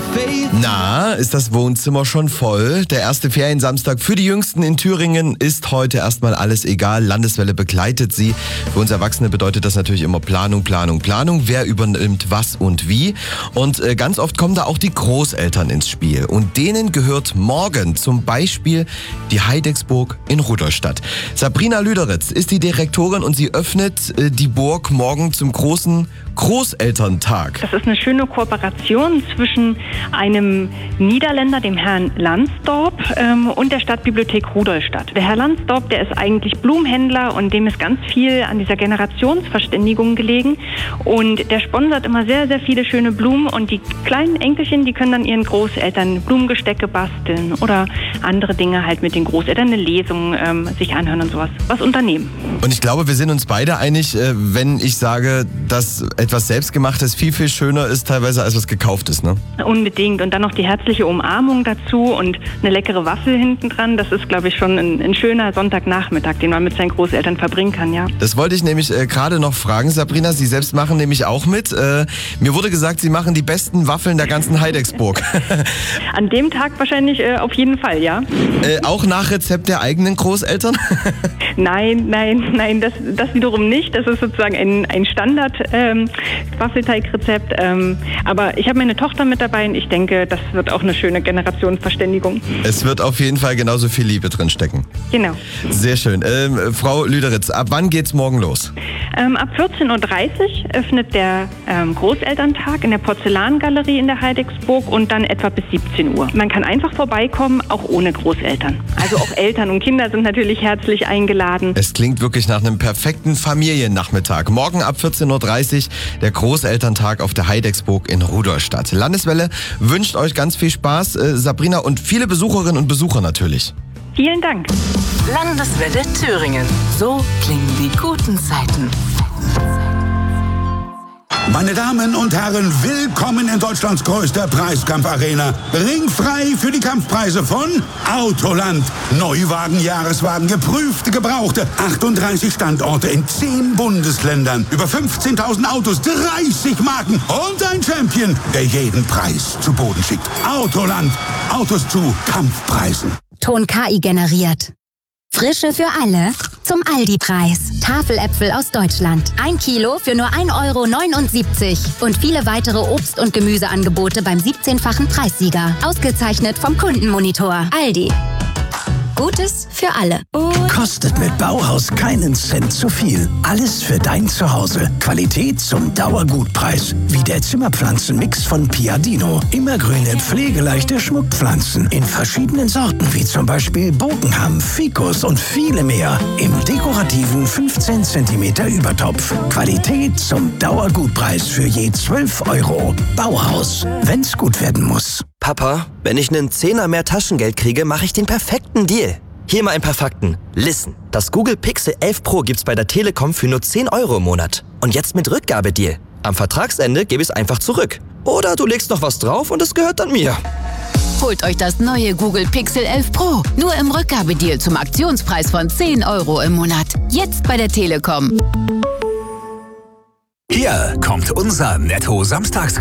Na, ist das Wohnzimmer schon voll? Der erste Feriensamstag für die Jüngsten in Thüringen ist heute erstmal alles egal. Landeswelle begleitet sie. Für uns Erwachsene bedeutet das natürlich immer Planung. Wer übernimmt was und wie? Und ganz oft kommen da auch die Großeltern ins Spiel. Und denen gehört morgen zum Beispiel die Heidecksburg in Rudolstadt. Sabrina Lüderitz ist die Direktorin und sie öffnet die Burg morgen zum großen Großelterntag. Das ist eine schöne Kooperation zwischen einem Niederländer, dem Herrn Lansdorp, und der Stadtbibliothek Rudolstadt. Der Herr Lansdorp, der ist eigentlich Blumenhändler und dem ist ganz viel an dieser Generationsverständigung gelegen. Und der sponsert immer sehr, sehr viele schöne Blumen und die kleinen Enkelchen, die können dann ihren Großeltern Blumengestecke basteln oder andere Dinge halt mit den Großeltern, eine Lesung sich anhören und sowas, was unternehmen. Und ich glaube, wir sind uns beide einig, wenn ich sage, dass etwas Selbstgemachtes viel, viel schöner ist teilweise als was Gekauftes, ne? Unbedingt. Und dann noch die herzliche Umarmung dazu und eine leckere Waffel hinten dran. Das ist, glaube ich, schon ein schöner Sonntagnachmittag, den man mit seinen Großeltern verbringen kann, ja. Das wollte ich nämlich gerade noch fragen, Sabrina. Sie selbst machen nämlich auch mit. Mir wurde gesagt, Sie machen die besten Waffeln der ganzen Heidecksburg. An dem Tag wahrscheinlich auf jeden Fall, ja. Auch nach Rezept der eigenen Großeltern? Nein, das wiederum nicht. Das ist sozusagen ein Standard Waffelteigrezept. Aber ich habe meine Tochter mit dabei und ich denke, das wird auch eine schöne Generationsverständigung. Es wird auf jeden Fall genauso viel Liebe drin stecken. Genau. Sehr schön. Frau Lüderitz, ab wann geht's morgen los? Ab 14.30 Uhr öffnet der Großelterntag in der Porzellangalerie in der Heidecksburg und dann etwa bis 17 Uhr. Man kann einfach vorbeikommen, auch ohne Großeltern. Also auch Eltern und Kinder sind natürlich herzlich eingeladen. Es klingt wirklich nach einem perfekten Familiennachmittag. Morgen ab 14.30 Uhr der Großelterntag auf der Heidecksburg in Rudolstadt. Landeswelle wünscht euch ganz viel Spaß, Sabrina, und viele Besucherinnen und Besucher natürlich. Vielen Dank. Landeswelle Thüringen. So klingen die guten Zeiten. Meine Damen und Herren, willkommen in Deutschlands größter Preiskampfarena. Ringfrei für die Kampfpreise von Autoland. Neuwagen, Jahreswagen, geprüfte, gebrauchte. 38 Standorte in 10 Bundesländern. Über 15.000 Autos, 30 Marken und ein Champion, der jeden Preis zu Boden schickt. Autoland. Autos zu Kampfpreisen. Ton KI generiert. Frische für alle zum Aldi-Preis. Tafeläpfel aus Deutschland. 1 Kilo für nur 1,79 € und viele weitere Obst- und Gemüseangebote beim 17-fachen Preissieger. Ausgezeichnet vom Kundenmonitor. Aldi. Gutes für alle. Kostet mit Bauhaus keinen Cent zu viel. Alles für dein Zuhause. Qualität zum Dauergutpreis. Wie der Zimmerpflanzenmix von Piadino. Immergrüne, pflegeleichte Schmuckpflanzen. In verschiedenen Sorten, wie zum Beispiel Bogenham, Ficus und viele mehr. Im dekorativen 15 cm Übertopf. Qualität zum Dauergutpreis für je 12 €. Bauhaus. Wenn's gut werden muss. Papa, wenn ich einen Zehner mehr Taschengeld kriege, mache ich den perfekten Deal. Hier mal ein paar Fakten. Listen, das Google Pixel 11 Pro gibt's bei der Telekom für nur 10 € im Monat. Und jetzt mit Rückgabedeal. Am Vertragsende gebe ich es einfach zurück. Oder du legst noch was drauf und es gehört dann mir. Holt euch das neue Google Pixel 11 Pro. Nur im Rückgabedeal zum Aktionspreis von 10 € im Monat. Jetzt bei der Telekom. Hier kommt unser Netto-Samstags